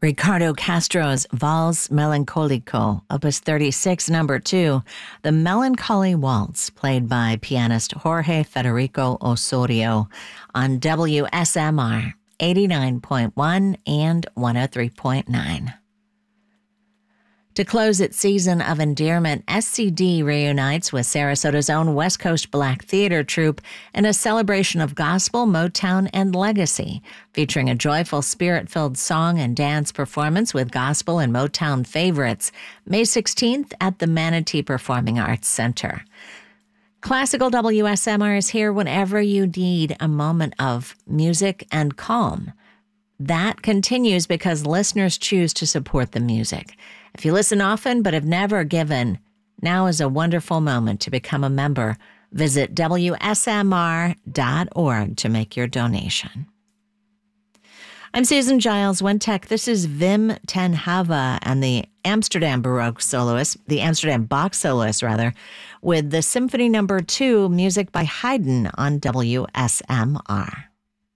Ricardo Castro's Vals Melancolico, Opus 36, number 2, the Melancholy Waltz, played by pianist Jorge Federico Osorio on WSMR 89.1 and 103.9. To close its season of endearment, SCD reunites with Sarasota's own West Coast Black Theater troupe in a celebration of gospel, Motown, and legacy, featuring a joyful, spirit-filled song and dance performance with gospel and Motown favorites, May 16th at the Manatee Performing Arts Center. Classical WSMR is here whenever you need a moment of music and calm. That continues because listeners choose to support the music. If you listen often but have never given, now is a wonderful moment to become a member. Visit WSMR.org to make your donation. I'm Susan Giles Wintech. This is Wim ten Hava and the Amsterdam Bach soloist, with the Symphony No. 2, music by Haydn on WSMR.